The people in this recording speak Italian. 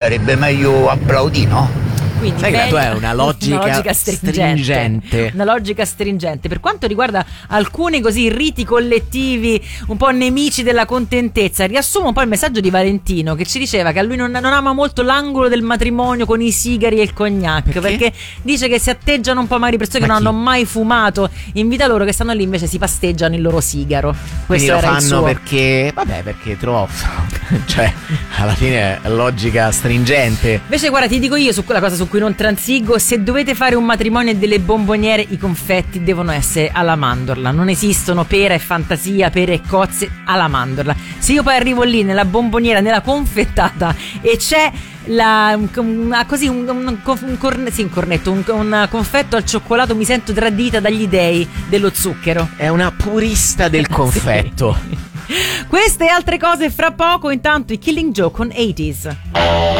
sarebbe meglio applaudire, no? Quindi sai che tu hai una logica stringente. Una logica stringente. Per quanto riguarda alcuni così riti collettivi un po' nemici della contentezza, riassumo un po' il messaggio di Valentino, che ci diceva che a lui non ama molto l'angolo del matrimonio con i sigari e il cognac, perché dice che si atteggiano un po' magari persone che non hanno mai fumato in vita loro, che stanno lì invece si pasteggiano il loro sigaro. Quindi Questo lo era fanno il suo. perché troppo cioè alla fine è logica stringente. Invece guarda, ti dico io su quella cosa su cui non transigo: se dovete fare un matrimonio e delle bomboniere, i confetti devono essere alla mandorla. Non esistono pera e fantasia, pere e cozze, alla mandorla. Se io poi arrivo lì nella bomboniera, nella confettata, e c'è un confetto al cioccolato, mi sento tradita dagli dei dello zucchero. È una purista del confetto. Queste e altre cose fra poco. Intanto i Killing Joke con 80s.